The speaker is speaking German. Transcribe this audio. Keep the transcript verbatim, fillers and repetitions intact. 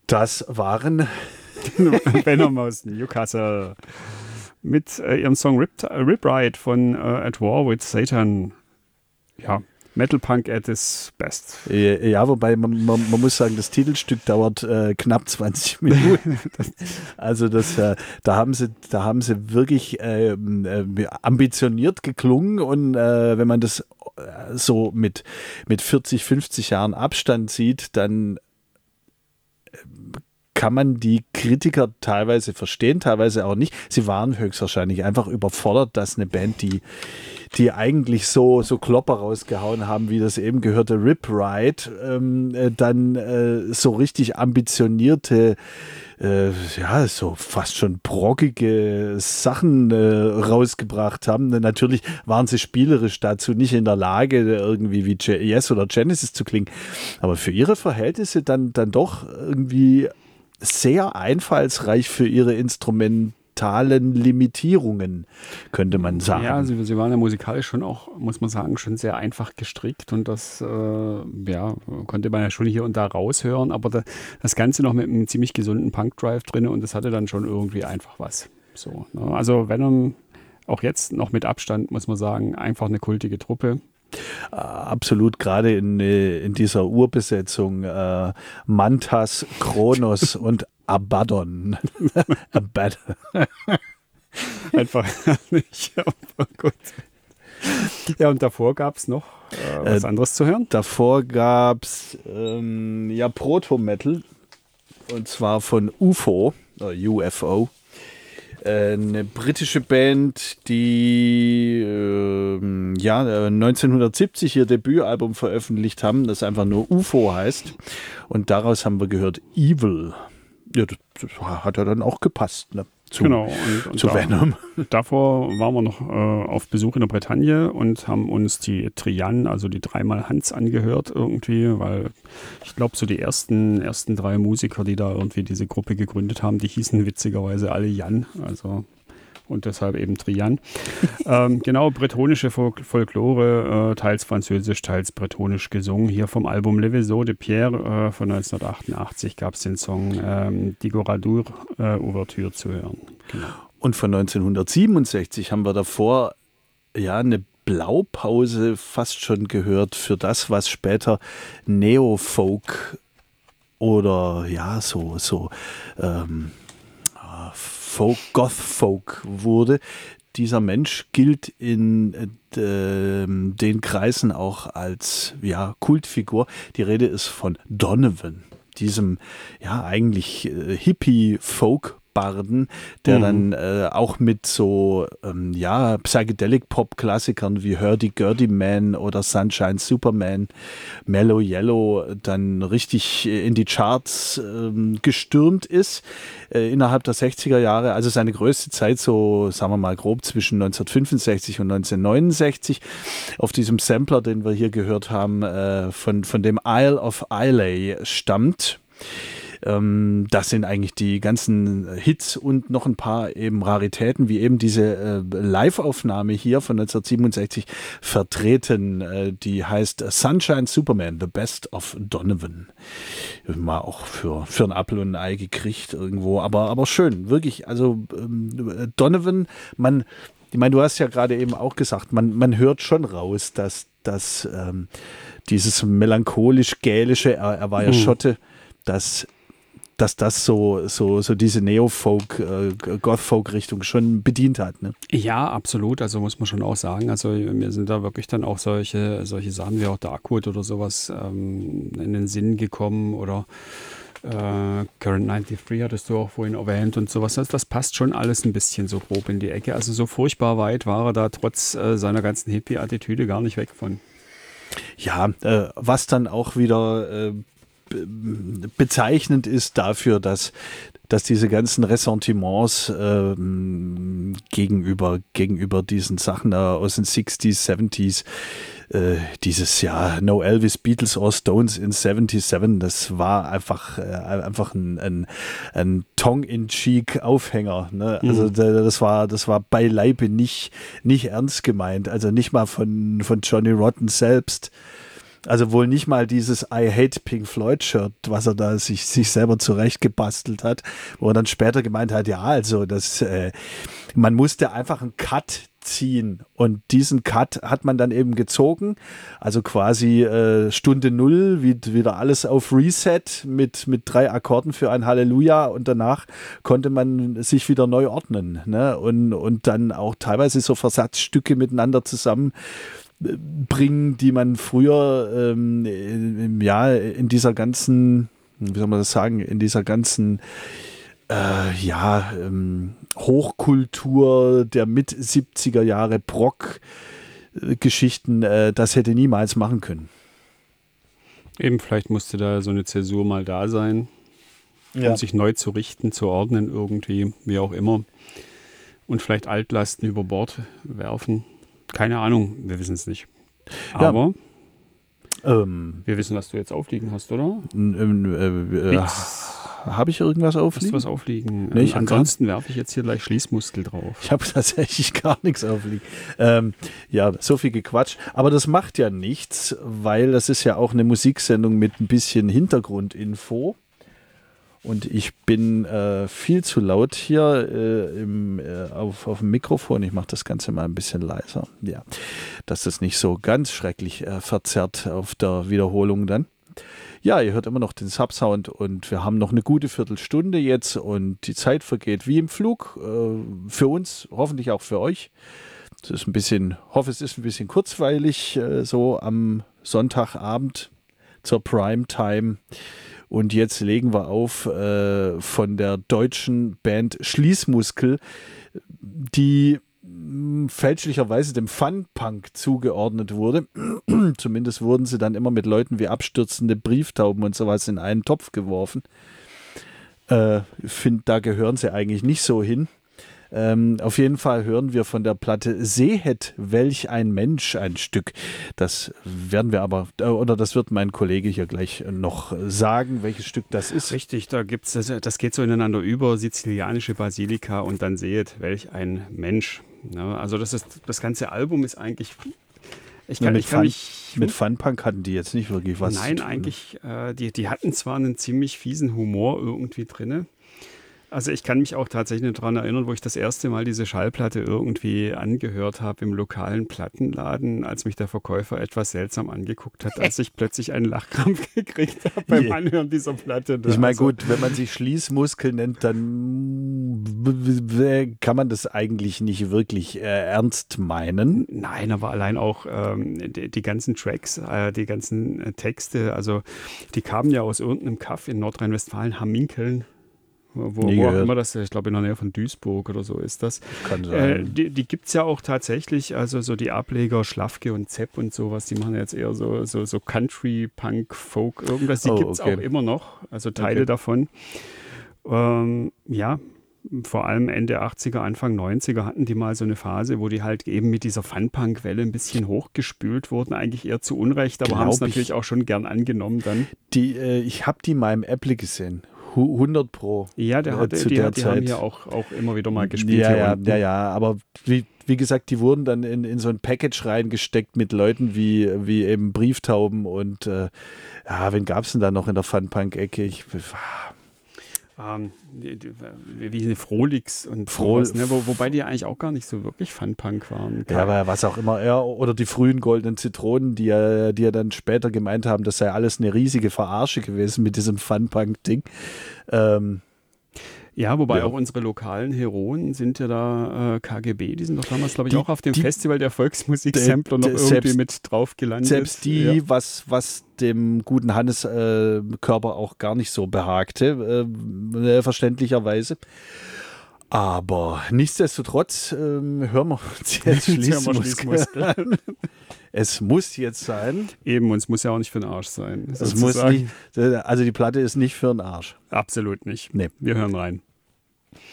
Das waren Venom aus Newcastle mit äh, ihrem Song Rip, Rip Ride von äh, At War with Satan. Ja, Metal Punk at its best. Ja, wobei man, man, man muss sagen, das Titelstück dauert äh, knapp zwanzig Minuten. Also das, äh, da haben sie, da haben sie wirklich äh, äh, ambitioniert geklungen und äh, wenn man das äh, so mit, mit vierzig, fünfzig Jahren Abstand sieht, dann äh, kann man die Kritiker teilweise verstehen, teilweise auch nicht. Sie waren höchstwahrscheinlich einfach überfordert, dass eine Band, die, die eigentlich so, so Klopper rausgehauen haben, wie das eben gehörte Rip Ride, ähm, äh, dann äh, so richtig ambitionierte, äh, ja, so fast schon brockige Sachen äh, rausgebracht haben. Natürlich waren sie spielerisch dazu nicht in der Lage, irgendwie wie Yes oder Genesis zu klingen, aber für ihre Verhältnisse dann, dann doch irgendwie sehr einfallsreich für ihre instrumentalen Limitierungen, könnte man sagen. Ja, sie, sie waren ja musikalisch schon auch, muss man sagen, schon sehr einfach gestrickt und das äh, ja, konnte man ja schon hier und da raushören, aber da, das Ganze noch mit einem ziemlich gesunden Punk-Drive drin und das hatte dann schon irgendwie einfach was. So, ne? Also Venom, auch jetzt noch mit Abstand, muss man sagen, einfach eine kultige Truppe. Absolut, gerade in, in dieser Urbesetzung äh, Mantas, Kronos und Abaddon. Abaddon. Einfach nicht, aber gut. Ja, und davor gab es noch äh, was äh, anderes zu hören? Davor gab es ähm, ja Proto-Metal und zwar von U F O, äh, U F O. Eine britische Band, die äh, ja, neunzehnhundertsiebzig ihr Debütalbum veröffentlicht haben, das einfach nur U F O heißt. Und daraus haben wir gehört Evil. Ja, das, das hat ja dann auch gepasst, ne? Zu, genau, und, und zu da, Venom. Davor waren wir noch äh, auf Besuch in der Bretagne und haben uns die Trian, also die dreimal Hans, angehört irgendwie, weil ich glaube, so die ersten, ersten drei Musiker, die da irgendwie diese Gruppe gegründet haben, die hießen witzigerweise alle Jan, also und deshalb eben Trian. ähm, genau, bretonische Folk- Folklore, äh, teils französisch, teils bretonisch gesungen. Hier vom Album Le Vaisseau de Pierre äh, von neunzehnhundertachtundachtzig gab es den Song ähm, Digoradur äh, Ouverture zu hören. Genau. Und von neunzehnhundertsiebenundsechzig haben wir davor ja eine Blaupause fast schon gehört für das, was später Neofolk oder ja, so, so ähm, Folk, Goth-Folk wurde. Dieser Mensch gilt in äh, den Kreisen auch als ja, Kultfigur. Die Rede ist von Donovan, diesem ja eigentlich äh, Hippie-Folk Barden, der mhm. dann äh, auch mit so ähm, ja, Psychedelic-Pop-Klassikern wie Hurdy-Gurdy Man oder Sunshine Superman, Mellow Yellow dann richtig in die Charts äh, gestürmt ist äh, innerhalb der sechziger Jahre. Also seine größte Zeit so, sagen wir mal grob, zwischen neunzehnhundertfünfundsechzig und neunzehnhundertneunundsechzig. Auf diesem Sampler, den wir hier gehört haben, äh, von, von dem Isle of Islay stammt. Das sind eigentlich die ganzen Hits und noch ein paar eben Raritäten, wie eben diese äh, Live-Aufnahme hier von neunzehnhundertsiebenundsechzig vertreten. Äh, die heißt Sunshine Superman, The Best of Donovan. Mal auch für, für ein Apfel und ein Ei gekriegt irgendwo, aber, aber schön, wirklich. Also ähm, Donovan, man, ich meine, du hast ja gerade eben auch gesagt, man, man hört schon raus, dass, dass ähm, dieses melancholisch-gälische, er, er war ja mhm. Schotte, dass dass das so, so, so diese Neo-Folk, äh, Goth-Folk-Richtung schon bedient hat. Ne? Ja, absolut. Also muss man schon auch sagen. Also mir sind da wirklich dann auch solche, solche Sachen wie auch Darkwood oder sowas ähm, in den Sinn gekommen oder äh, Current neunundneunzig hattest du auch vorhin erwähnt und sowas. Das, das passt schon alles ein bisschen so grob in die Ecke. Also so furchtbar weit war er da trotz äh, seiner ganzen Hippie-Attitüde gar nicht weg von. Ja, äh, was dann auch wieder äh, bezeichnend ist dafür, dass, dass diese ganzen Ressentiments äh, gegenüber, gegenüber diesen Sachen äh, aus den sechziger, siebziger, äh, dieses ja No Elvis, Beatles or Stones in siebenundsiebzig, das war einfach, äh, einfach ein, ein, ein Tongue-in-cheek-Aufhänger. Ne? Mhm. Also das war, das war beileibe nicht, nicht ernst gemeint, also nicht mal von, von Johnny Rotten selbst. Also wohl nicht mal dieses I Hate Pink Floyd Shirt, was er da sich, sich selber zurechtgebastelt hat, wo er dann später gemeint hat, ja, also das, äh, man musste einfach einen Cut ziehen und diesen Cut hat man dann eben gezogen, also quasi äh, Stunde Null, wie, wieder alles auf Reset mit, mit drei Akkorden für ein Halleluja und danach konnte man sich wieder neu ordnen, ne? und, und dann auch teilweise so Versatzstücke miteinander zusammen bringen, die man früher ähm, ja in dieser ganzen, wie soll man das sagen, in dieser ganzen äh, ja ähm, Hochkultur der Mit-siebziger Jahre Brock-Geschichten, äh, das hätte niemals machen können. Eben, vielleicht musste da so eine Zäsur mal da sein, ja. um sich neu zu richten, zu ordnen irgendwie, wie auch immer. Und vielleicht Altlasten über Bord werfen. Keine Ahnung, wir wissen es nicht. Aber ja. ähm, wir wissen, was du jetzt aufliegen hast, oder? Äh, äh, Habe ich irgendwas aufliegen? Hast du was aufliegen? Nee, ähm, ansonsten werfe ich jetzt hier gleich Schließmuskel drauf. Ich habe tatsächlich gar nichts aufliegen. Ähm, ja, so viel gequatscht. Aber das macht ja nichts, weil das ist ja auch eine Musiksendung mit ein bisschen Hintergrundinfo. Und ich bin äh, viel zu laut hier äh, im, äh, auf, auf dem Mikrofon. Ich mache das Ganze mal ein bisschen leiser. Ja, dass das nicht so ganz schrecklich äh, verzerrt auf der Wiederholung dann. Ja, ihr hört immer noch den Subsound und wir haben noch eine gute Viertelstunde jetzt und die Zeit vergeht wie im Flug. Äh, für uns, hoffentlich auch für euch. Es ist ein bisschen, hoffe, es ist ein bisschen kurzweilig, äh, so am Sonntagabend zur Primetime. Und jetzt legen wir auf äh, von der deutschen Band Schließmuskel, die mh, fälschlicherweise dem Fun-Punk zugeordnet wurde. Zumindest wurden sie dann immer mit Leuten wie abstürzende Brieftauben und sowas in einen Topf geworfen. Äh, ich finde, da gehören sie eigentlich nicht so hin. Ähm, auf jeden Fall hören wir von der Platte Sehet, welch ein Mensch, ein Stück. Das werden wir aber, äh, oder das wird mein Kollege hier gleich noch sagen, welches Stück das ist. Richtig, da gibt's das, das geht so ineinander über, sizilianische Basilika und dann Sehet, welch ein Mensch. Ja, also das ist, das ganze Album ist eigentlich, ich kann, ja, mit, ich kann Fun, mich, mit Funpunk hatten die jetzt nicht wirklich was Nein, zu tun. eigentlich, äh, die, die hatten zwar einen ziemlich fiesen Humor irgendwie drin. Also ich kann mich auch tatsächlich daran erinnern, wo ich das erste Mal diese Schallplatte irgendwie angehört habe im lokalen Plattenladen, als mich der Verkäufer etwas seltsam angeguckt hat, als ich plötzlich einen Lachkrampf gekriegt habe beim Anhören dieser Platte. Ich meine, also, gut, wenn man sich Schließmuskel nennt, dann kann man das eigentlich nicht wirklich äh, ernst meinen. Nein, aber allein auch ähm, die, die ganzen Tracks, äh, die ganzen äh, Texte, also die kamen ja aus irgendeinem Kaff in Nordrhein-Westfalen, Hamminkeln. Wo, wo auch immer das, ich glaube in der Nähe von Duisburg oder so ist das. Kann sein. Äh, die die gibt es ja auch tatsächlich, also so die Ableger Schlafke und Zepp und sowas, die machen jetzt eher so, so, so Country, Punk, Folk, irgendwas, die oh, gibt es okay. auch immer noch, also Teile okay. davon. Ähm, ja, vor allem Ende achtziger, Anfang neunziger hatten die mal so eine Phase, wo die halt eben mit dieser Fun-Punk-Welle ein bisschen hochgespült wurden, eigentlich eher zu Unrecht, aber haben es natürlich auch schon gern angenommen dann. Die, äh, ich habe die mal im Apple gesehen. hundert Pro. Ja, der hatte, äh, zu die, der die Zeit. haben hier auch, auch immer wieder mal gespielt. Ja, hier ja, unten. ja, ja, aber wie, wie gesagt, die wurden dann in, in so ein Package reingesteckt mit Leuten wie, wie eben Brieftauben und äh, ja, wen gab es denn da noch in der Fun-Punk-Ecke? Ich, ähm, die, die, wie eine Frolix und Frol sowas, ne? Wo, wobei die eigentlich auch gar nicht so wirklich Fun-Punk waren. Ja, aber was auch immer, ja, oder die frühen goldenen Zitronen, die ja, die ja dann später gemeint haben, das sei alles eine riesige Verarsche gewesen mit diesem Fun-Punk-Ding. Ähm, Ja, wobei ja. auch unsere lokalen Heroen sind ja da äh, K G B, die sind doch damals, glaube ich, Die- auch auf dem die- Festival der Volksmusik-Sampler noch d- irgendwie selbst- mit drauf gelandet. Selbst die, Ja. was, was dem guten Hannes äh, Körper auch gar nicht so behagte, äh, verständlicherweise. Aber nichtsdestotrotz ähm, hören wir uns jetzt Hören wir Schließmuskel Schließmuskel. an. Es muss jetzt sein. Eben, und es muss ja auch nicht für den Arsch sein. Es muss sozusagen. nicht, also die Platte ist nicht für den Arsch. Absolut nicht. Nee. Wir hören rein.